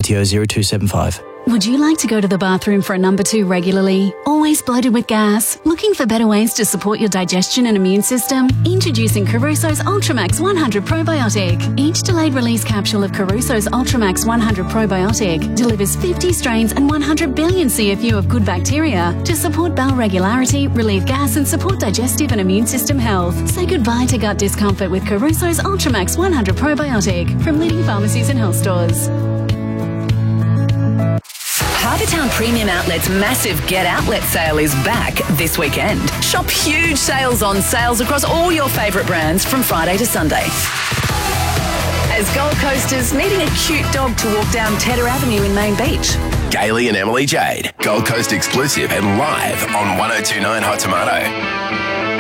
ATO 0275. Would you like to go to the bathroom for a number 2 regularly? Always bloated with gas? Looking for better ways to support your digestion and immune system? Introducing Caruso's Ultramax 100 Probiotic. Each delayed release capsule of Caruso's Ultramax 100 Probiotic delivers 50 strains and 100 billion CFU of good bacteria to support bowel regularity, relieve gas and support digestive and immune system health. Say goodbye to gut discomfort with Caruso's Ultramax 100 Probiotic from leading pharmacies and health stores. Harbourtown Premium Outlet's massive Get Outlet sale is back this weekend. Shop huge sales on sales across all your favourite brands from Friday to Sunday. As Gold Coasters needing a cute dog to walk down Tedder Avenue in Main Beach. Gailey and Emily Jade, Gold Coast exclusive and live on 1029 Hot Tomato.